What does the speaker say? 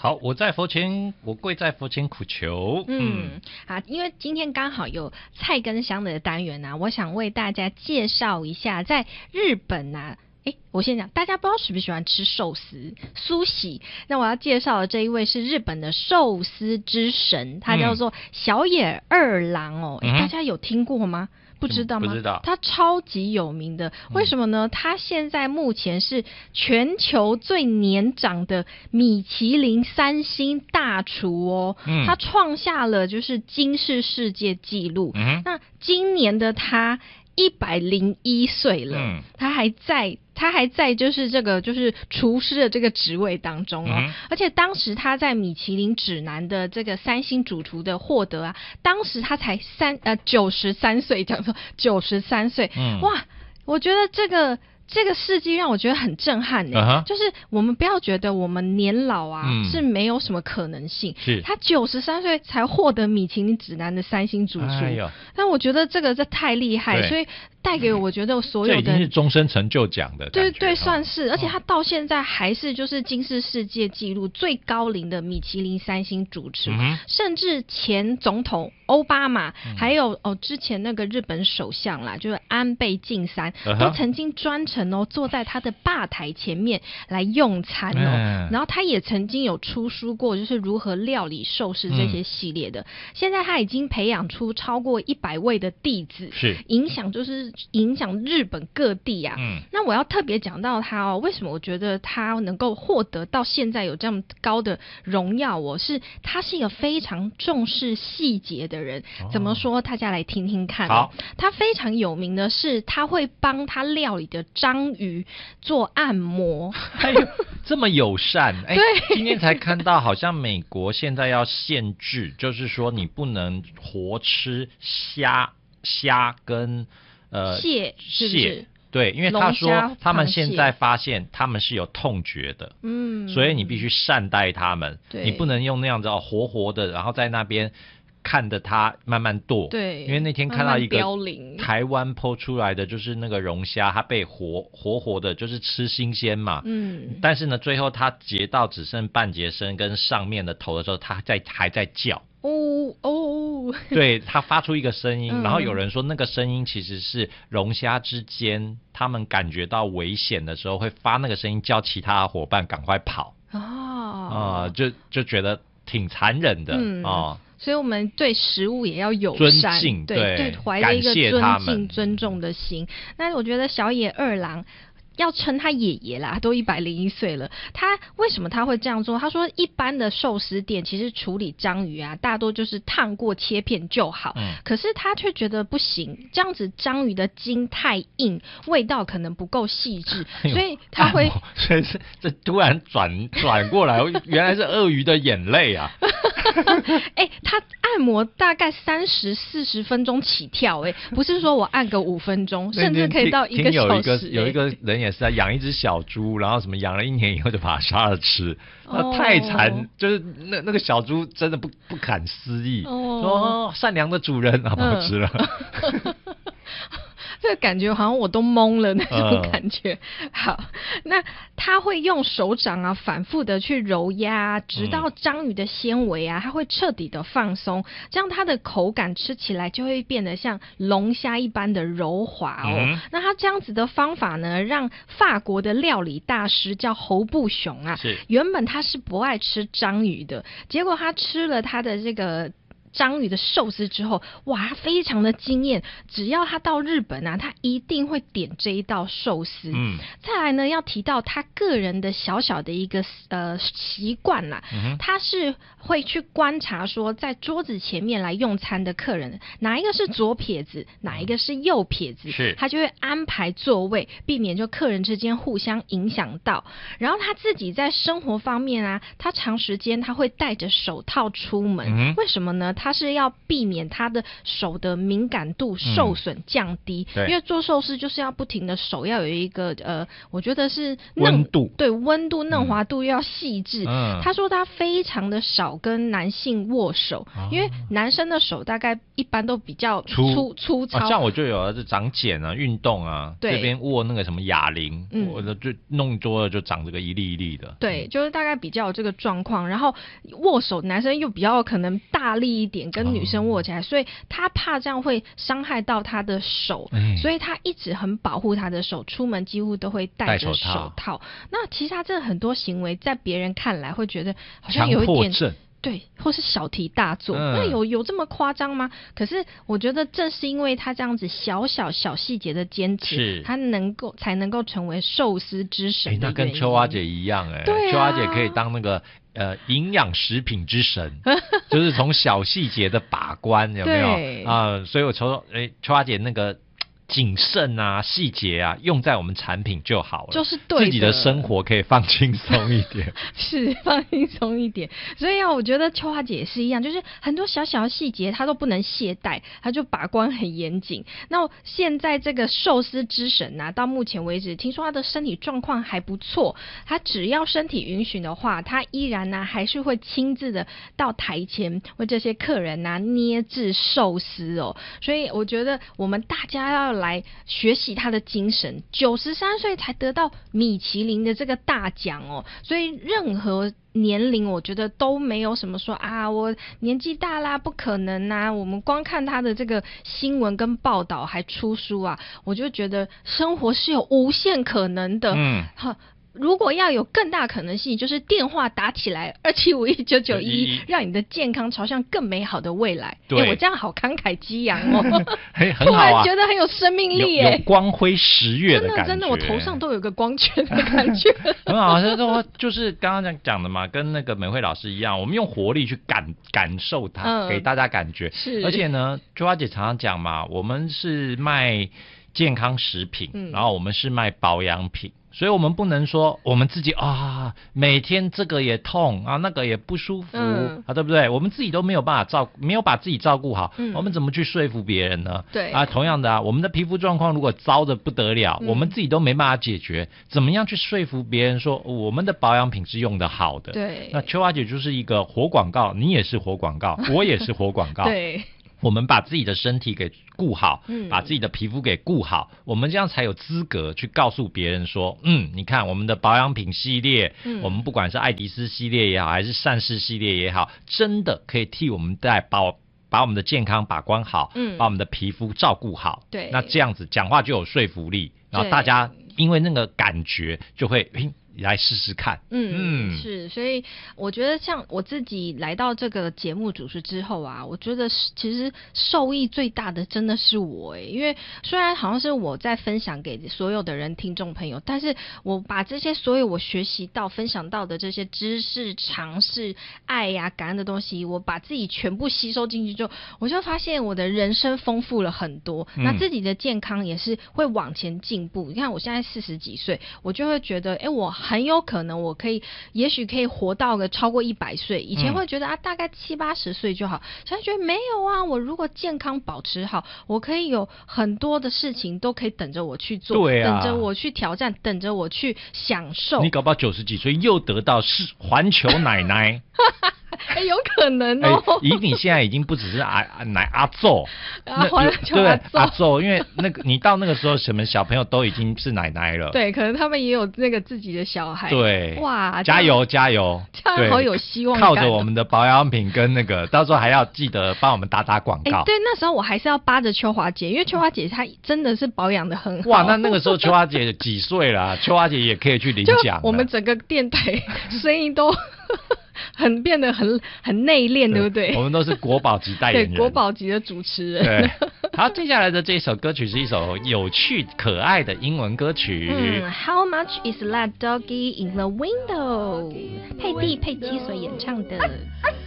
好，我跪在佛前苦求。 好，因为今天刚好有菜根香的单元啊，我想为大家介绍一下，在日本啊。我先讲，大家不知道喜不喜欢吃寿司苏喜，那我要介绍的这一位是日本的寿司之神，他叫做小野二郎哦。大家有听过吗？不知道吗？ 不知道。 他超级有名的，为什么呢？他现在目前是全球最年长的米其林3星大厨哦。他创下了就是金氏世界纪录。那今年的他101岁了，他还在就是这个就是厨师的这个职位当中哦。而且当时他在米其林指南的这个3星主厨的获得啊，当时他才93岁，讲说93岁，哇，我觉得这个事迹让我觉得很震撼就是我们不要觉得我们年老啊是没有什么可能性，他93岁才获得米其林指南的3星主厨，但我觉得这太厉害，所以带给我觉得所有的这已经是终身成就奖的感觉， 对，算是，而且他到现在还是就是金氏世界纪录最高龄的米其林3星主厨，甚至前总统奥巴马，还有之前那个日本首相啦，就是安倍晋三，都曾经专程坐在他的吧台前面来用餐然后他也曾经有出书过，就是如何料理寿司这些系列的。现在他已经培养出超过100位的弟子，影响日本各地啊。那我要特别讲到他为什么我觉得他能够获得到现在有这样高的荣耀是他是一个非常重视细节的人。怎么说？大家来听听看。好，他非常有名的是他会帮他料理的章鱼做按摩。 这么友善。 对， 今天才看到好像美国现在要限制，就是说你不能活吃虾跟蟹，是不是？ 对，因为他说他们现在发现他们是有痛觉的，所以你必须善待他们，你不能用那样子活活的，然后在那边看着它慢慢剁。对，因为那天看到一个台湾 po 出来的，就是那个龙虾，它被活的，就是吃新鲜嘛。但是呢，最后它截到只剩半截身跟上面的头的时候，它还在叫。对，它发出一个声音，然后有人说那个声音其实是龙虾之间他们感觉到危险的时候会发那个声音，叫其他伙伴赶快跑。就觉得挺残忍的所以我们对食物也要友善， 尊敬， 对，怀着一个尊敬尊重的心。那我觉得小野二郎要称他爷爷啦，都101岁了。他为什么他会这样做？他说一般的寿司店其实处理章鱼啊，大多就是烫过切片就好。可是他却觉得不行，这样子章鱼的筋太硬，味道可能不够细致，所以他会， 所以这突然转过来，原来是鳄鱼的眼泪啊！ 他按摩大概30-40分钟起跳，不是说我按个5分钟，甚至可以到1个小时。 有一个人也是在养一只小猪，然后什么养了1年以后就把它杀了吃，太惨，就是那个小猪真的不可思议，说善良的主人把它吃了。 这个感觉好像我都懵了那种感觉。好，那他会用手掌啊反复的去揉压，直到章鱼的纤维啊它会彻底的放松，这样它的口感吃起来就会变得像龙虾一般的柔滑那他这样子的方法呢，让法国的料理大师叫侯布雄啊，原本他是不爱吃章鱼的，结果他吃了他的这个章鱼的寿司之后，哇，他非常的惊艳，只要他到日本啊，他一定会点这一道寿司。再来呢，要提到他个人的小小的一个习惯啦，他是会去观察说，在桌子前面来用餐的客人，哪一个是左撇子，哪一个是右撇子，他就会安排座位，避免就客人之间互相影响到。然后他自己在生活方面啊，他长时间他会戴着手套出门，为什么呢？ 它是要避免它的手的敏感度受损降低，因为做寿司就是要不停的手要有一个我觉得是温度， 对，温度嫩滑度要细致。他说他非常的少跟男性握手，因为男生的手大概一般都比较粗糙， 像我就有就长茧啊，运动啊，这边握那个什么哑铃，我就弄多了就长这个一粒一粒的。 对，就是大概比较有这个状况，然后握手男生又比较可能大力一点，跟女生握起来，所以他怕这样会伤害到他的手，所以他一直很保护他的手，出门几乎都会戴着手套。那其实他这很多行为在别人看来会觉得好像有一点强迫症， 对，或是小题大做，那有这么夸张吗？可是我觉得正是因为他这样子小细节的坚持，他才能够成为寿司之神的原因。 那跟秋花姐一样对秋花姐可以当那个营养食品之神，就是从小细节的把关，有没有所以我说秋花姐那个谨慎啊，细节啊，用在我们产品就好了， 就是对的， 自己的生活可以放轻松一点， 是放轻松一点。所以我觉得秋花姐也是一样，就是很多小小的细节她都不能懈怠，她就把关很严谨。那现在这个寿司之神到目前为止，听说她的身体状况还不错，她只要身体允许的话，她依然还是会亲自的到台前为这些客人捏制寿司所以我觉得我们大家要来学习他的精神，93岁才得到米其林的这个大奖所以任何年龄我觉得都没有什么说我年纪大啦不可能我们光看他的这个新闻跟报道还出书我就觉得生活是有无限可能的。如果要有更大可能性，就是电话打起来27519911，让你的健康朝向更美好的未来。对，我这样好慨慨激昂很好突然觉得很有生命力有光辉十月的感觉， 真的我头上都有个光圈的感觉很好，就是刚刚讲的嘛，跟那个美惠老师一样，我们用活力去感受它，给大家感觉。是，而且呢，秋花姐常常讲嘛，我们是卖健康食品，然后我们是卖保养品。所以我们不能说我们自己每天这个也痛那个也不舒服对不对？我们自己都没有办法没有把自己照顾好，我们怎么去说服别人呢？ 对同样的我们的皮肤状况如果糟的不得了，我们自己都没办法解决，怎么样去说服别人说我们的保养品是用的好的？ 对， 那秋花姐就是一个活广告，你也是活广告，我也是活广告。 对。 我们把自己的身体给顾好，把自己的皮肤给顾好，我们这样才有资格去告诉别人说，你看我们的保养品系列，我们不管是爱迪丝系列也好，还是善事系列也好，真的可以替我们把我们的健康把关好，把我们的皮肤照顾好。 对， 那这样子讲话就有说服力，然后大家因为那个感觉就会来试试看。 是，所以我觉得像我自己来到这个节目主持之后我觉得其实受益最大的真的是我因为虽然好像是我在分享给所有的人听众朋友，但是我把这些所有我学习到分享到的这些知识尝试爱感恩的东西，我把自己全部吸收进去之后，我就发现我的人生丰富了很多，那自己的健康也是会往前进步。你看我现在40几岁，我就会觉得我很有可能我也许可以活到个超过100岁，以前会觉得大概70、80岁就好，现在觉得没有我如果健康保持好，我可以有很多的事情都可以等着我去做，等着我去挑战，等着我去享受。 你搞不好90几岁又得到是环球奶奶有可能以你现在已经不只是阿祖对阿祖，因为你到那个时候什么小朋友都已经是奶奶了， 对，可能他们也有那个自己的小孩， 对， 哇， 加油， 这样好有希望感， 靠着我们的保养品跟到时候还要记得帮我们打广告。 对，那时候我还是要扒着秋华姐，因为秋华姐她真的是保养的很好。 哇，那个时候秋华姐几岁了？秋华姐也可以去领奖。 我们整个电台声音都变得很内敛，对不对？ 我们都是国宝级代言人， 对，国宝级的主持人。 对，好，接下来的这首歌曲是一首有趣可爱的英文歌曲。 How much is that doggy in the window？ 佩蒂所演唱的。